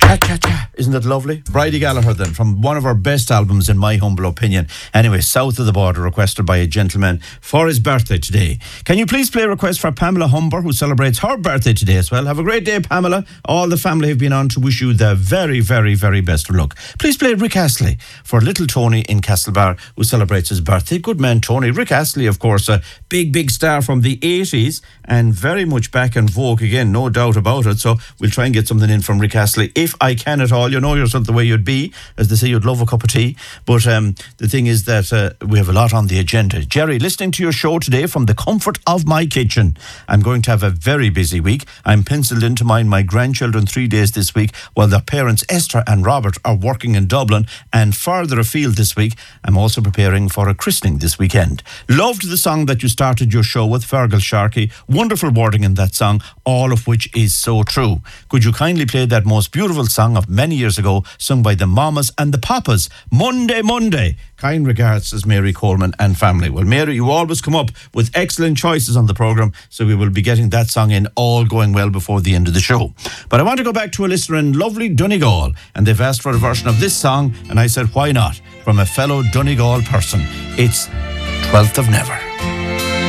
Cha-cha-cha. Isn't it lovely? Bridie Gallagher then, from one of our best albums in my humble opinion. Anyway, South of the Border, requested by a gentleman for his birthday today. Can you please play a request for Pamela Humber, who celebrates her birthday today as well? Have a great day, Pamela. All the family have been on to wish you the very, very, very best of luck. Please play Rick Astley for little Tony in Castlebar, who celebrates his birthday. Good man, Tony. Rick Astley, of course, a big, big star from the 80s and very much back in vogue again, no doubt about it. So we'll try and get something in from Rick Astley if I can at all. You know yourself the way you'd be. As they say, you'd love a cup of tea. But the thing is that we have a lot on the agenda. Jerry, listening to your show today from the comfort of my kitchen. I'm going to have a very busy week. I'm penciled in to mind my grandchildren 3 days this week while their parents Esther and Robert are working in Dublin, and further afield this week I'm also preparing for a christening this weekend. Loved the song that you started your show with, Fergal Sharkey. Wonderful wording in that song, all of which is so true. Could you kindly play that most beautiful song of many years ago, sung by the Mamas and the Papas, Monday, Monday? Kind regards, says Mary Coleman and family. Well, Mary, you always come up with excellent choices on the programme, so we will be getting that song in, all going well before the end of the show. But I want to go back to a listener in lovely Donegal, and they've asked for a version of this song, and I said, why not? From a fellow Donegal person. It's 12th of Never.